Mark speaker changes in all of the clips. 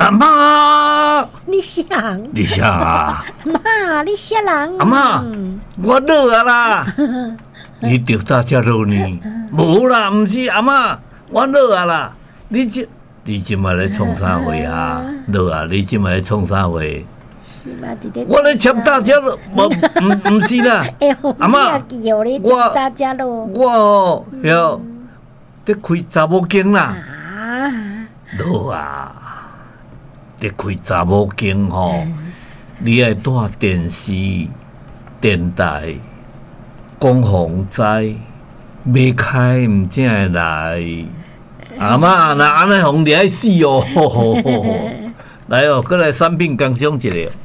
Speaker 1: 阿妈，
Speaker 2: 你想？
Speaker 1: 你啥啊？
Speaker 2: 妈，你啥人？
Speaker 1: 阿妈，我落啊啦！你着大只落呢？无啦，毋是阿妈，我落啊啦！你即摆咧创啥话啊？落啊！你即摆咧创啥话？我咧签大只落，毋是啦。阿妈，我要咧开查某间啦。落啊！咧开查某间吼，你爱带电视、电台、讲防灾，未开毋正会来。阿妈，那安尼红你爱死哦！来哦，过来产品工商一个。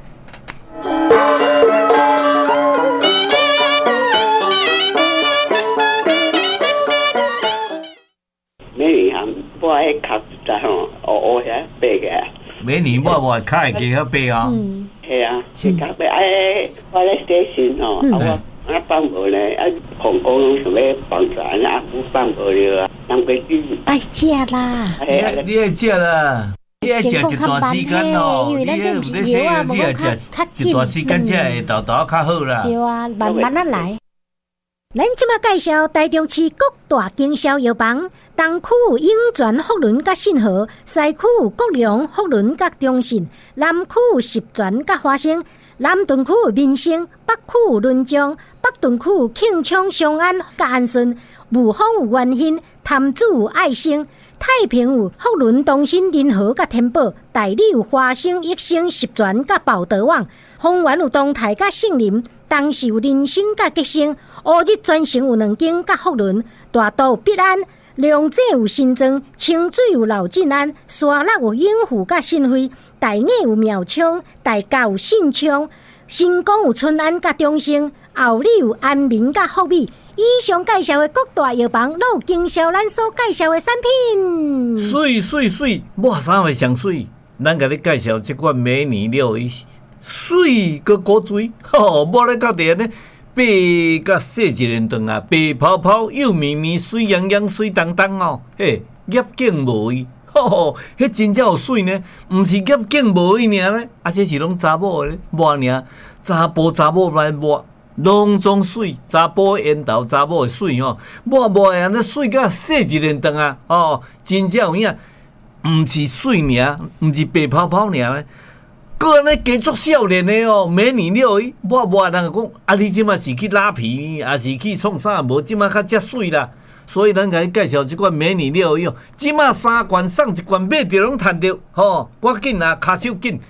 Speaker 3: 美女啊，我爱卡在吼，黑遐白个。
Speaker 1: 美女，我卡会加较白啊。
Speaker 3: 系啊，是较白。我咧写信吼，我放无咧，红公拢想要放啥，阿夫放无了啊，人规矩。
Speaker 2: 爱食啦，
Speaker 1: 你爱食啦，你爱食一段时间哦，你咧有咧写，你爱食一段时间才会豆豆较好啦。
Speaker 2: 对啊，慢慢啊来。咱即马介绍台中市各大经销药房，东区永泉福伦甲信和，西区国良福伦甲中信，南区十全甲华生，南屯区民生，北区仑江，北屯区庆昌商安甲安顺，雾峰有元兴，潭子有爱生，太平有福伦东新仁和甲天宝，大理有华生益生十全甲宝德旺，丰原有东泰甲杏林，东势有人生甲吉生，乌日专程有两间甲福伦，大道有必安，龙井有新庄，清水有老进安，沙鹿有永富甲新辉，大雅有苗昌，大甲有信昌，新光有春安甲中兴，后里有安民甲福美。以上介绍的各大药房，都有经销咱所介绍的产品。
Speaker 1: 水，抹啥会上水？咱甲你介绍这款美年六伊，水个果水，抹咧到底呢？白甲细一连顿啊，白泡泡又绵绵，水洋洋，水当当哦，嘿，业景无伊，迄真正有水呢，毋是业景无伊尔咧，这是拢查某咧抹尔，查甫来抹。拢总水，查甫的烟头，查某的水吼，抹安尼水甲细一连顿啊，真正有影，毋是水尔，毋是白泡泡尔咧，搁安尼加足少年的哦，美女了伊，抹人讲啊，你即马是去拉皮，还是去创啥？无即马较遮水啦，所以咱甲你介绍即款美女了伊哦，即马3罐送1罐买着拢趁着，赶紧啊，骹手紧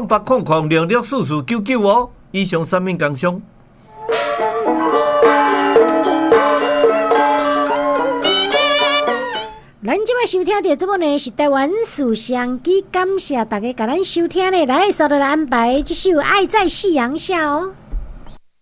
Speaker 1: ，0800664499哦，以上产品工商。
Speaker 2: 咱即摆收听到这部呢是台湾思想机，感谢大家甲咱收听呢，来稍后来安排这首《爱在夕阳下》哦。